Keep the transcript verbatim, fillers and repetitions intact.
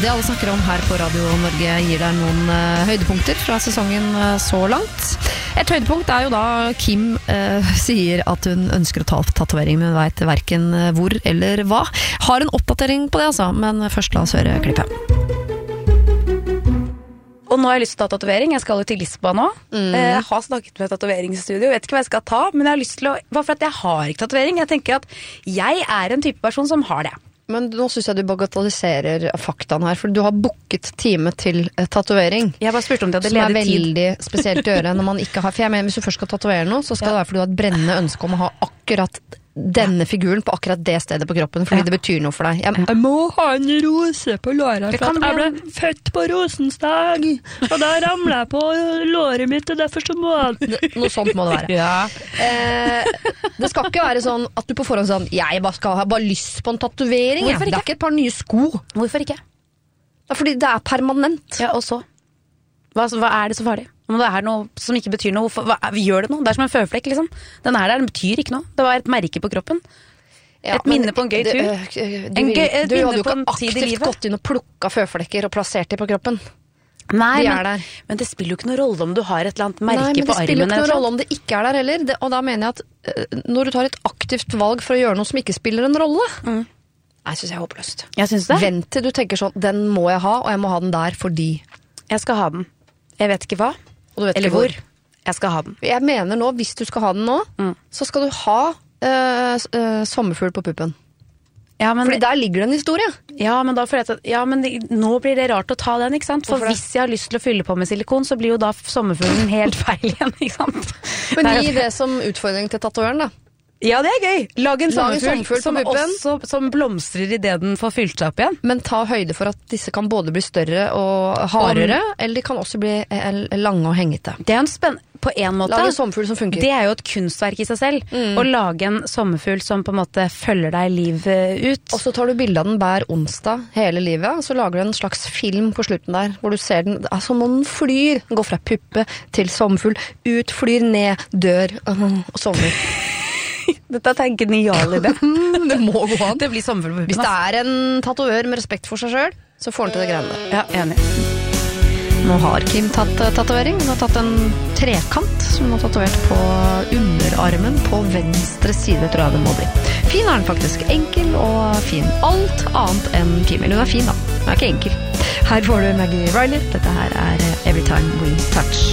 Det alle snakker om her på Radio Norge gir deg noen uh, høydepunkter fra sesongen uh, så langt. Et høydepunkt er jo da Kim uh, sier at hun ønsker å ta tatovering, men vet hverken hvor eller hva. Har en oppdatering på det altså, men først la oss høre klippet. Og nå har jeg lyst til å ta tatovering. Jeg skal jo til Lisboa nå. Mm. Jeg har snakket med tatoveringsstudio. Jeg vet ikke hva jeg skal ta, men jeg har lyst til å... Bare for at jeg har ikke tatovering. Jeg tenker at jeg er en type person som har det. Men nå synes jeg du bagatelliserer faktaen her, for du har booket time til tatovering. Jeg bare spurte om de hadde ledig tid. Som er veldig spesielt å gjøre når man ikke har... For jeg mener, hvis du først skal tatovere noe, så skal ja. det være fordi du har et brennende ønske om å ha akkurat denne figuren på akkurat det stedet på kroppen, fordi ja. det betyr noe for deg. Jeg, jeg må ha en rose på låret, for jeg ble født på rosens dag, og da ramlet jeg på låret mitt, og derfor så må jeg... Noe sånt må det være. Ja. Eh, det skal ikke være sånn at du på forhånd sånn, jeg bare skal ha bare lyst på en tatovering. Det er ikke et par nye sko. Hvorfor ikke? Det er fordi det er permanent. Ja, og så? Hva, hva er det så farlig? Om det er noe som ikke betyr noe, hva, gjør det noe? Det er som en føflekk, liksom. Den er der, den betyr ikke noe. Det var et merke på kroppen. Ja, et minne på en gøy tur. Du, en gøy, et du hadde jo ikke aktivt gått inn og plukket føflekker og plassert dem på kroppen. Nei, de men, men det spiller jo ikke noe rolle om du har et eller annet merke på armen. Nei, men det spiller jo ikke noe rolle om det ikke er der heller. Det, og da mener jeg at uh, når du tar et aktivt valg for å gjøre noe som ikke spiller en rolle, mm. jeg synes jeg er håpløst. Jeg synes det. Vent til du tenker sånn, den må jeg ha, og jeg må ha den der fordi. Jeg skal ha den. Jeg vet ikke hva. Eller hvor. Jeg skal ha den. Jeg mener nå, hvis du skal ha den nå, mm. så skal du ha øh, øh, sommerfugl på puppen. Ja, men fordi der ligger det en historie. Ja, men, da jeg, ja, men det, nå blir det rart å ta den, ikke sant? For hvis jeg har lyst til å fylle på med silikon, så blir jo da sommerfuglen helt feil igjen, ikke sant? Men gi det som utfordring til tatovøren da. Ja, det er gøy. Lag en sommerfugl som, som, som blomstrer i det den får fylt seg opp igjen. Men ta høyde for at disse kan både bli større og hardere, Om... eller de kan også bli lange og hengete. Det er en spenn... På en måte. Lage en sommerfugl som funker. Det er jo et kunstverk i seg selv. Mm. Å lage en sommerfugl som på en måte følger deg livet ut. Og så tar du bildet av den hver onsdag hele livet, og så lager du en slags film på slutten der, hvor du ser den, altså når den flyr, den går fra puppe til sommerfugl, ut, flyr ned, dør, og sommer. Dette er en genial idé. Det må gå an. Det blir sommerfugl på puppen. Hvis det er en tatovør med respekt for seg selv, så får han til det greiene der. Ja, enig. Nå har Kim tatt uh, tatovering. Hun har tatt en trekant som hun har tatovert på underarmen på venstre side, tror jeg det må bli. Fin er den faktisk. Enkel og fin. Alt annet enn Kim. Hun er fin da. Hun er ikke enkel. Her får du Maggie Riley. Dette her er Every Time We Touch.